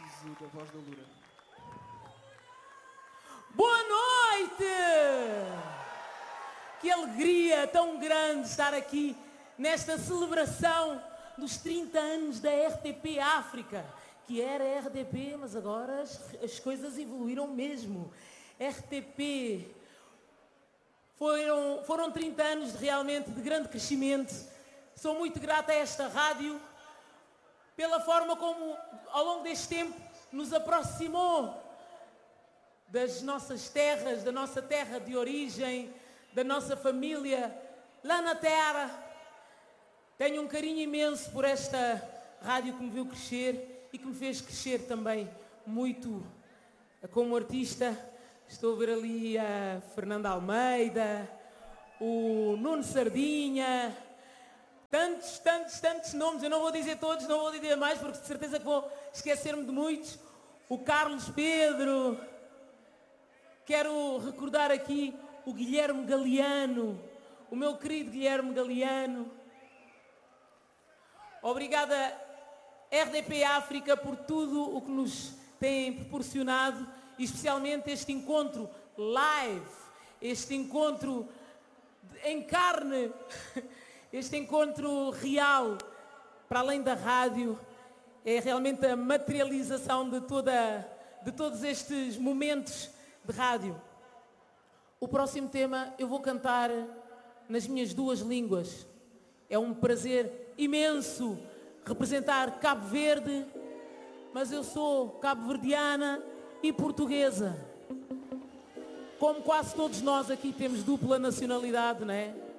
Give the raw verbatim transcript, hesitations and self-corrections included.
preciso da voz da Lura. Boa noite! Que alegria tão grande estar aqui nesta celebração dos trinta anos da R T P África, que era R D P, mas agora as, as coisas evoluíram mesmo. R T P foram, foram trinta anos de, realmente de grande crescimento. Sou muito grata a esta rádio pela forma como ao longo deste tempo nos aproximou das nossas terras, da nossa terra de origem, da nossa família lá na terra. Tenho um carinho imenso por esta rádio que me viu crescer e que me fez crescer também muito como artista. Estou a ver ali a Fernanda Almeida, o Nuno Sardinha, tantos, tantos, tantos nomes. Eu não vou dizer todos, não vou dizer mais, porque de certeza que vou esquecer-me de muitos. O Carlos Pedro. Quero recordar aqui o Guilherme Galeano, o meu querido Guilherme Galeano. Obrigada R D P África por tudo o que nos tem proporcionado, e especialmente este encontro live, este encontro em carne, este encontro real, para além da rádio, é realmente a materialização de, toda, de todos estes momentos de rádio. O próximo tema eu vou cantar nas minhas duas línguas. É um prazer imenso representar Cabo Verde, mas eu sou cabo-verdiana e portuguesa. Como quase todos nós aqui temos dupla nacionalidade, não é?